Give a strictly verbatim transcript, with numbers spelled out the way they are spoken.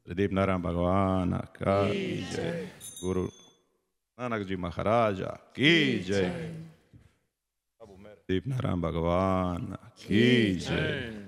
प्रदीप नारायण भगवान का जय। गुरु नानक जी महाराज की जय। प्रदीप नारायण भगवान की जय।